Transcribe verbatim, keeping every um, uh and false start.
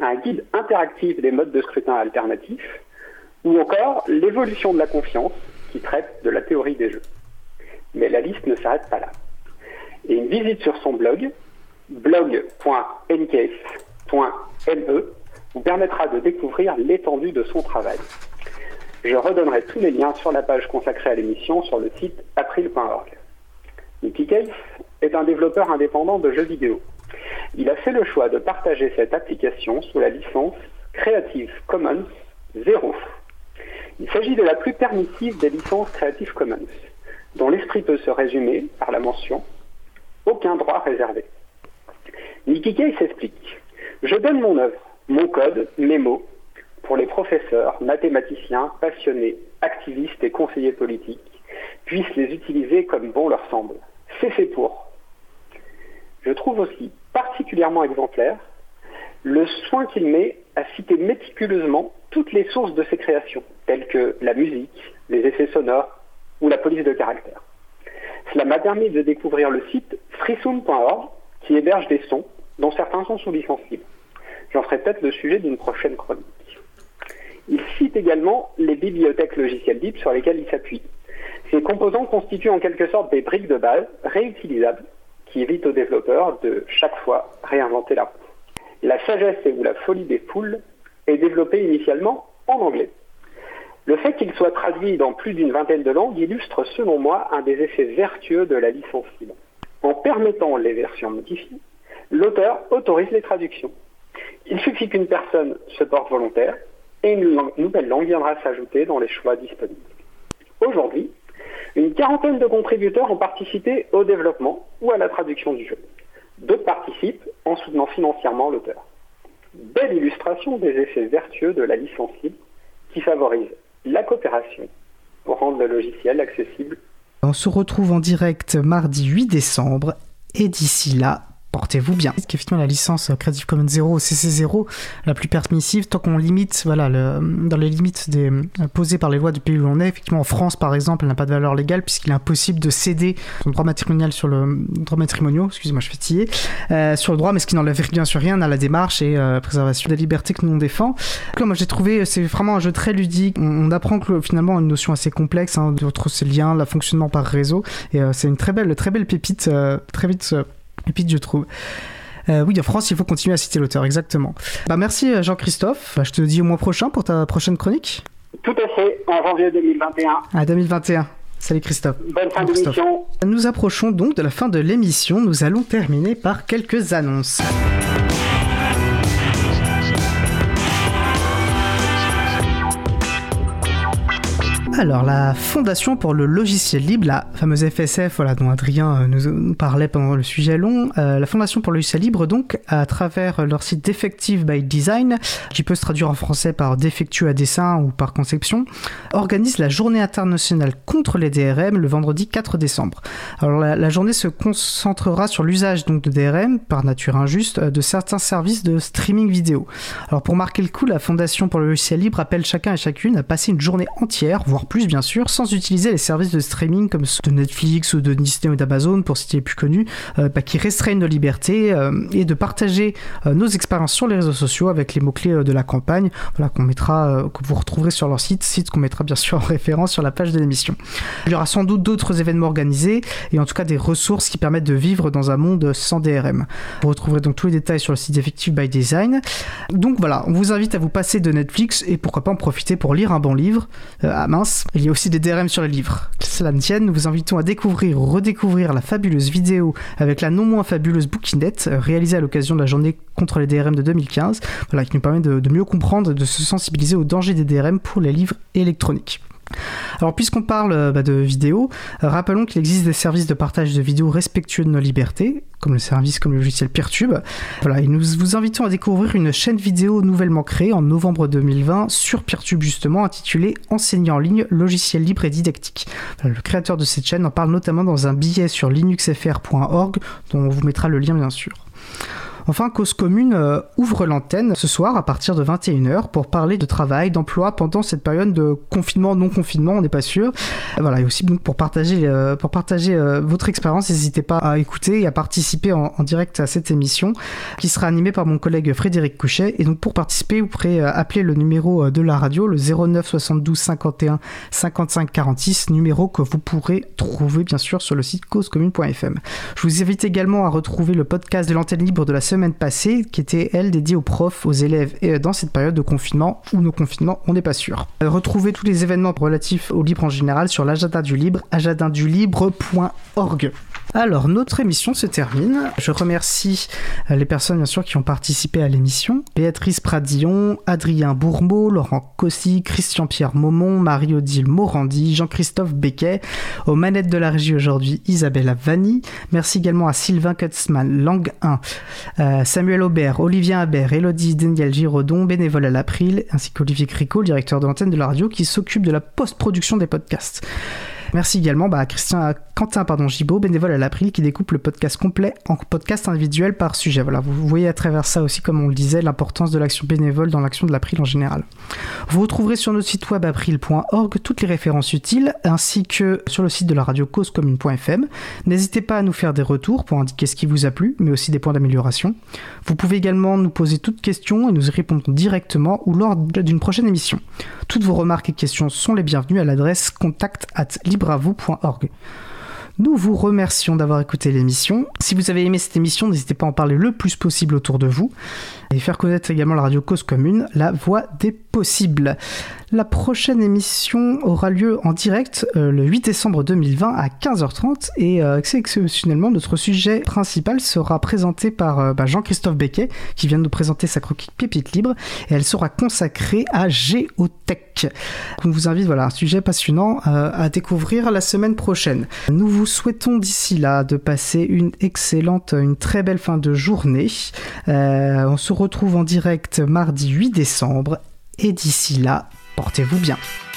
un guide interactif des modes de scrutin alternatifs, ou encore l'évolution de la confiance, qui traite de la théorie des jeux. Mais la liste ne s'arrête pas là. Et une visite sur son blog, blog point n k f point m e, vous permettra de découvrir l'étendue de son travail. Je redonnerai tous les liens sur la page consacrée à l'émission sur le site april point org. Nicky Case est un développeur indépendant de jeux vidéo. Il a fait le choix de partager cette application sous la licence Creative Commons zéro. Il s'agit de la plus permissive des licences Creative Commons, dont l'esprit peut se résumer par la mention « aucun droit réservé ». Nicky Case s'explique. Je donne mon œuvre, mon code, mes mots, pour les professeurs, mathématiciens, passionnés, activistes et conseillers politiques puissent les utiliser comme bon leur semble. C'est fait pour. Je trouve aussi particulièrement exemplaire le soin qu'il met à citer méticuleusement toutes les sources de ses créations, telles que la musique, les effets sonores ou la police de caractère. Cela m'a permis de découvrir le site freesound point org qui héberge des sons dont certains sont sous licence libre. J'en ferai peut-être le sujet d'une prochaine chronique. Il cite également les bibliothèques logicielles libres sur lesquelles il s'appuie. Ces composants constituent en quelque sorte des briques de base réutilisables qui évitent aux développeurs de chaque fois réinventer la roue. La sagesse et ou la folie des foules est développée initialement en anglais. Le fait qu'il soit traduit dans plus d'une vingtaine de langues illustre selon moi un des effets vertueux de la licence libre. En permettant les versions modifiées, l'auteur autorise les traductions. Il suffit qu'une personne se porte volontaire et une langue, nouvelle langue viendra s'ajouter dans les choix disponibles. Aujourd'hui, une quarantaine de contributeurs ont participé au développement ou à la traduction du jeu. D'autres participent en soutenant financièrement l'auteur. Belle illustration des effets vertueux de la licence libre qui favorise la coopération pour rendre le logiciel accessible. On se retrouve en direct mardi huit décembre et d'ici là, portez-vous bien. Effectivement, la licence Creative Commons zéro, C C zéro, la plus permissive, tant qu'on limite, voilà, le, dans les limites des, posées par les lois du pays où l'on est. Effectivement, en France, par exemple, elle n'a pas de valeur légale puisqu'il est impossible de céder son droit matrimonial sur le droit matrimonial, excusez-moi, je fais tiller, euh, sur le droit, mais ce qui n'enlève bien sûr rien à la démarche et euh, préservation des libertés que nous on défend. Donc, moi, j'ai trouvé, c'est vraiment un jeu très ludique. On, on apprend que finalement une notion assez complexe, hein, entre ces liens, le fonctionnement par réseau, et euh, c'est une très belle, très belle pépite, euh, très vite. Euh, Et puis je trouve. Euh, oui, en France, il faut continuer à citer l'auteur, exactement. Bah, merci Jean-Christophe. Bah, je te dis au mois prochain pour ta prochaine chronique. Tout à fait, en janvier deux mille vingt et un. À deux mille vingt et un. Salut Christophe. Bonne fin d'émission. Nous approchons donc de la fin de l'émission. Nous allons terminer par quelques annonces. Alors, la Fondation pour le logiciel libre, la fameuse F S F, voilà, dont Adrien nous, nous parlait pendant le sujet long, euh, la Fondation pour le logiciel libre, donc, à travers leur site Defective by Design, qui peut se traduire en français par défectueux à dessein ou par conception, organise la journée internationale contre les D R M le vendredi quatre décembre. Alors, la, la journée se concentrera sur l'usage donc de D R M, par nature injuste, de certains services de streaming vidéo. Alors, pour marquer le coup, la Fondation pour le logiciel libre appelle chacun et chacune à passer une journée entière, voire plus bien sûr, sans utiliser les services de streaming comme ceux de Netflix ou de Disney ou d'Amazon pour citer les plus connus, euh, bah, qui restreignent nos libertés euh, et de partager euh, nos expériences sur les réseaux sociaux avec les mots-clés euh, de la campagne, voilà, qu'on mettra, euh, que vous retrouverez sur leur site, site qu'on mettra bien sûr en référence sur la page de l'émission. Il y aura sans doute d'autres événements organisés et en tout cas des ressources qui permettent de vivre dans un monde sans D R M. Vous retrouverez donc tous les détails sur le site Defective by Design. Donc voilà, on vous invite à vous passer de Netflix et pourquoi pas en profiter pour lire un bon livre. Euh, ah mince, il y a aussi des D R M sur les livres. Que cela ne tienne, nous vous invitons à découvrir ou redécouvrir la fabuleuse vidéo avec la non moins fabuleuse bouquinette réalisée à l'occasion de la journée contre les D R M de deux mille quinze, voilà, qui nous permet de, de mieux comprendre et de se sensibiliser aux dangers des D R M pour les livres électroniques. Alors puisqu'on parle bah, de vidéos, euh, rappelons qu'il existe des services de partage de vidéos respectueux de nos libertés, comme le service comme le logiciel Peertube. Voilà, et nous vous invitons à découvrir une chaîne vidéo nouvellement créée en novembre deux mille vingt sur Peertube justement, intitulée Enseigner en ligne, logiciel libre et didactique. Voilà, le créateur de cette chaîne en parle notamment dans un billet sur linux f r point org dont on vous mettra le lien bien sûr. Enfin, Cause Commune euh, ouvre l'antenne ce soir à partir de vingt et une heures pour parler de travail, d'emploi pendant cette période de confinement, non-confinement, on n'est pas sûr. Voilà, et aussi donc, pour partager, euh, pour partager euh, votre expérience, n'hésitez pas à écouter et à participer en, en direct à cette émission qui sera animée par mon collègue Frédéric Couchet. Et donc pour participer, vous pourrez euh, appeler le numéro de la radio, le zéro neuf soixante-douze cinquante et un cinquante-cinq quarante-six, numéro que vous pourrez trouver bien sûr sur le site cause commune point f m. Je vous invite également à retrouver le podcast de l'antenne libre de la semaine passée, qui était, elle, dédiée aux profs, aux élèves, et dans cette période de confinement ou no confinement, on n'est pas sûr. Euh, retrouvez tous les événements relatifs au libre en général sur l'agenda du libre, agenda du libre point org. Alors, notre émission se termine. Je remercie les personnes, bien sûr, qui ont participé à l'émission. Béatrice Pradillon, Adrien Bourmeau, Laurent Cossy, Christian-Pierre Maumont, Marie-Odile Morandi, Jean-Christophe Becquet. Aux manettes de la régie aujourd'hui, Isabelle Vanni. Merci également à Sylvain Kutzmann, Langue un, euh, Samuel Aubert, Olivier Habert, Élodie Daniel Giraudon, bénévole à l'April, ainsi qu'Olivier Cricot, le directeur de l'antenne de la radio, qui s'occupe de la post-production des podcasts. Merci également bah, à Christian, à Quentin pardon, Gibaud, bénévole à l'April, qui découpe le podcast complet en podcast individuel par sujet. Voilà, vous voyez à travers ça aussi, comme on le disait, l'importance de l'action bénévole dans l'action de l'April en général. Vous retrouverez sur notre site web april point org toutes les références utiles, ainsi que sur le site de la radio cause commune point f m. N'hésitez pas à nous faire des retours pour indiquer ce qui vous a plu, mais aussi des points d'amélioration. Vous pouvez également nous poser toutes questions et nous y répondrons directement ou lors d'une prochaine émission. Toutes vos remarques et questions sont les bienvenues à l'adresse contact arobase libravou point org. Nous vous remercions d'avoir écouté l'émission. Si vous avez aimé cette émission, n'hésitez pas à en parler le plus possible autour de vous et faire connaître également la radio Cause Commune, la voix des possibles. La prochaine émission aura lieu en direct euh, le huit décembre deux mille vingt à quinze heures trente et euh, exceptionnellement notre sujet principal sera présenté par euh, bah, Jean-Christophe Becquet qui vient de nous présenter sa chronique Pépite Libre et elle sera consacrée à Géotech. On vous invite, voilà, un sujet passionnant euh, à découvrir la semaine prochaine. Nous vous souhaitons d'ici là de passer une excellente, une très belle fin de journée. Euh, on se retrouve en direct mardi huit décembre et d'ici là, portez-vous bien.